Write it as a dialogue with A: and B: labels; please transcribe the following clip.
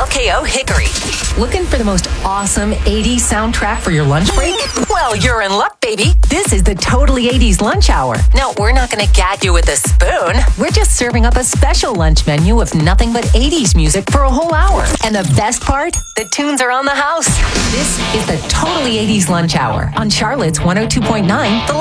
A: KLKO Hickory.
B: Looking for the most awesome 80s soundtrack for your lunch break?
A: Well, you're in luck, baby.
B: This is the Totally 80s Lunch Hour.
A: No, we're not going to gag you with a spoon.
B: We're just serving up a special lunch menu of nothing but 80s music for a whole hour. And the best part?
A: The tunes are on the house.
B: This is the Totally 80s Lunch Hour on Charlotte's 102.9.